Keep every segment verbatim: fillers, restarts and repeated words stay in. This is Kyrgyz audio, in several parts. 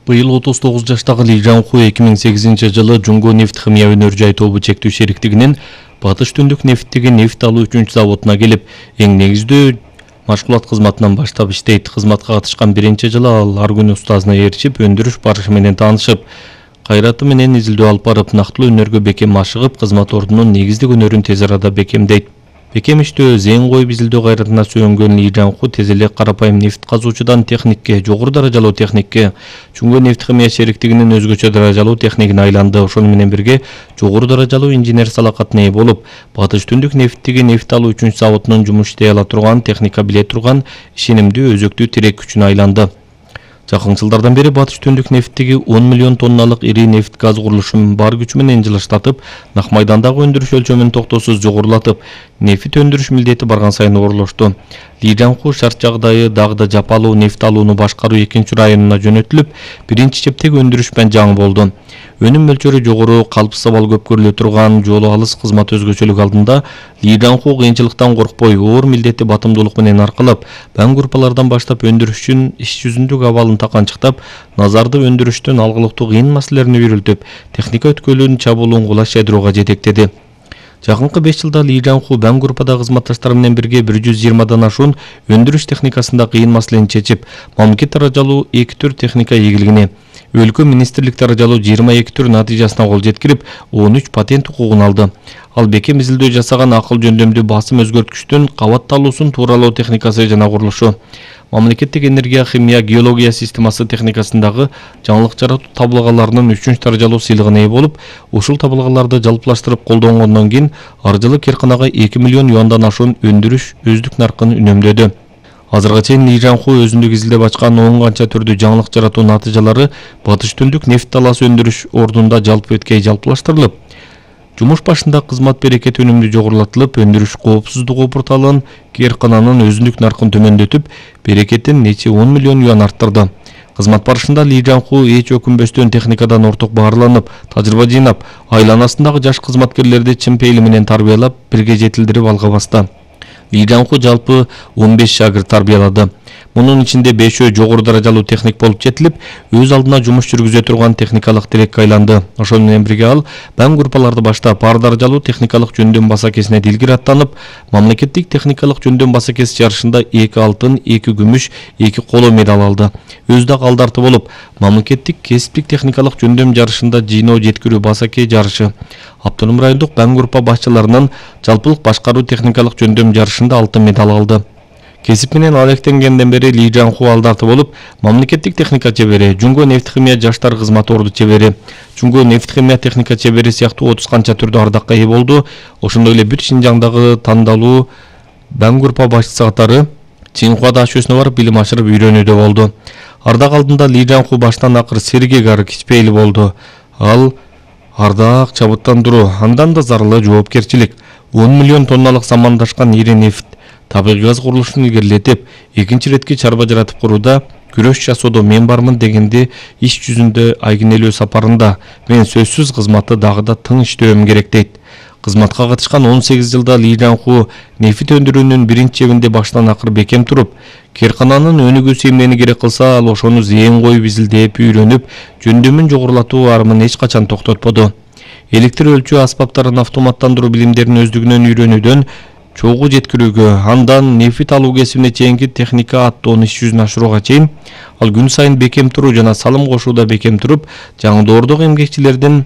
Быйыл отуз тогуз жаштагы Ли Жанху эки миң сегизинчи жылы Жунго нефт химия өнөр-жай тобу чектүү шериктигинин Батыш Түндүк нефттеги нефт алуу үчүнчү заводуна келип, эң негиздүү машгулат кызматынан баштап иштейт. Кызматка катышкан биринчи жылы ал ар күнү устазына ээрчип, өндүрүш барышы менен таанышып, кайраты менен изилдөө алып барып, нактылуу өнөргө бекем машыгып, кызмат ордунун негиздик өнөрүн тез арада бекемдейт. Бекем иштөө, зээн коюп изилдөө кайратына сүйөнгөн Ли Жанху тез эле карапайым нефт казуучудан техникке, жогору даражалуу техникке, Жунго нефт химия шериктигинин өзгөчө даражалуу техникине айланды. Ошону менен бирге жогору даражалуу инженер салакатына ээ болуп, Батыш Түндүк нефттеги нефт алуу үчүнчү заводунун жумуш иштей ала турган, техника биле турган, ишенимдүү өзөктүү тирек күчүнө айланды. Жакын жылдардан бери Батыш Түндүк нефттеги он миллион тонналык ири нефт газ курулушун бар күчү менен жылыштатып, Нак майдандагы өндүрүш өлчөмүн токтоосуз жогорулатып, нефт өндүрүш милдети барган сайын оролошту. Ли Жанху шарт жагдайы дагы да жапалуу нефт алууну башкаруу экинчи районуна жөнөтүлүп, биринчи чептеги өндүрүшпен жаңы болду. Өнүм мөлчөрү жогору, калпсыз абал көп көрүлө турган, жолу алыс кызмат өзгөчөлүк алдында Ли Жанху кыйынчылыктан коркпой, оор милдетти батымдуулук менен аркалап, баң группалардан баштап өндүрүшчүн иш жүзүндөгү абалын таканчыктап, назарды өндүрүштүн алгылыктуу кыйын маселелерине үйрөлтүп, техника өткөлүн чабуулун кулаш жайдырууга жетектеди. Жакынкы беш жылда Ли Жанху баң группадагы кызматташтары менен бирге бир жүз жыйырмадан ашуун өндүрүш техникасында кыйын маселени чечип, мамлекет даражалуу эки түр техника ийгилигине, өлкө министрлик даражалуу жыйырма эки түр натыйжасына кол жеткирип, он үч патент укугун алды. Ал бекем изилдөө жасаган акыл жөндөмдүү басым өзгөрткүчтүн кабатталуусун тууралоо техникасы жана курулушу, мамлекеттик энергия, химия, геология системасы техникасындагы жаңылык жаратуу табылгаларынын үчүнчү даражалуу сыйлыгына ээ болуп, ушул табылгаларды жалпылаштырып колдонгондон кийин ар жылы Керканага эки миллион юандан ашуун өндүрүш өздүк наркын үнөмдөдү. Азырга чейин Ли Жанху өзүндүк изилдеп ачкан он канча түрдүү жаңылык жаратуу натыйжалары Батыш Түндүк нефт талаасы өндүрүш ордунда жалпы өткөй жалпылаштырылып, жумуш башында кызмат берекети өнүмдүү жогорулатылып, өндүрүш коопсуздугу порталын, Керкананын өзүндүк наркын төмөндөтүп, берекетин нече он миллион юан арттырды. Кызмат барышында Ли Жанху эч өкүнбөстөн техникадан орток баарланып, тажрыйба жыйнап, айланасындагы жаш кызматкерлерди чын пейили менен тарбиялап, бирге жетилдирип алга басты. Ли Жанху жалпы он беш шагырт тарбиялады. Мунун ичинде бешөө жогору даражалуу техник болуп жетилип, өз алдына жумуш жүргүзө турган техникалык тирекке айланды. Ошону менен бирге ал баң группаларды баштап, ар даражалуу техникалык жөндөм басакесине дилгир аттанып, мамлекеттик техникалык жөндөм басакес жарышында эки алтын, эки күмүш, эки коло медаль алды. Өз дагы алдарты болуп, мамлекеттик кесиптик техникалык жөндөм жарышында жыйноо жеткирүү басаке жарышы, Автоном райондук баң группа башчыларынын жалпылык башкаруу техникалык жөндөм жарышында алтын медаль алды. Кесип менен алектенгенден бери Ли Жанху алдарты болуп, мамлекеттик техника чебери, Жунго нефт химия жаштар кызмат орду чебери, Жунго нефт химия техника чебери сыяктуу отуз канча түрдүү ардакка ээ болду. Ошондой эле бүт Шинжаңдагы тандалуу баң группа башчысы катары Цинхуа дашөсүнө барып билим ашырып үйрөнүүдө болду. Ардак алдында Ли Жанху баштан акыр сергек ары кичпейли болду. Ал ардак, чабыттандыруу, андан да зарылы жоопкерчилик, он миллион тонналык самандашкан ири нефт, табигый газ курулушун илгерилетип, экинчи иретки чарба жаратып курууда күрөш жасоодо мен бармын дегенди иш жүзүндө айгинелөө сапарында мен сөзсүз кызматты дагы да тың иштөөм керек дейт. Кызматка катышкан он сегиз жылда Ли Жанху нефт өндүрүүнүн биринчи чебинде баштан акыр бекем туруп, Керкананын өнүгүүсү эмнени керек кылса, ал ошону зээн коюп изилдеп, үйрөнүп, жөндөмүн жогорулатуу армын эч качан токтотподу. Электр өлчөө аспаптарын автоматтандыруу билимдерин өздүгүнөн үйрөнүүдөн чогуу жеткирүүгө, андан нефт алуу кесибине чейинки техника аттоон иш жүзүн ашырууга чейин ал күн сайын бекем туруу жана салым кошууда бекем туруп, жаңылоордогу эмгекчилердин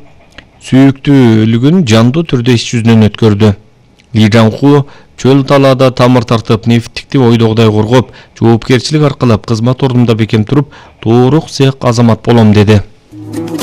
сүйүктүүлүгүн жандуу түрдө иш жүзүнөн өткөрдү. Ли Жанху чөл талаада тамыр тартып, нефттикти ойдогудай коргоп, жоопкерчилик аркалап, кызмат ордунда бекем туруп, доорук цех азамат болом деди.